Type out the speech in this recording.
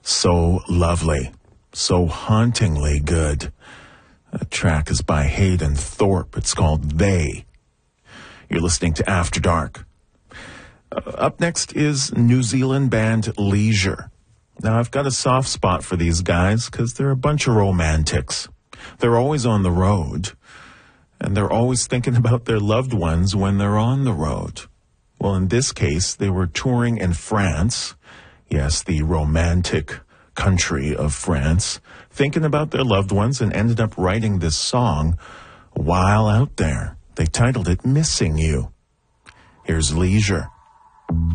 So lovely, so hauntingly good. The track is by Hayden Thorpe. It's called They. You're listening to After Dark. Up next is New Zealand band Leisure. Now, I've got a soft spot for these guys because they're a bunch of romantics. They're always on the road, and they're always thinking about their loved ones when they're on the road. Well, in this case, they were touring in France. Yes, the romantic country of France, thinking about their loved ones, and ended up writing this song while out there. They titled it Missing You. Here's Leisure.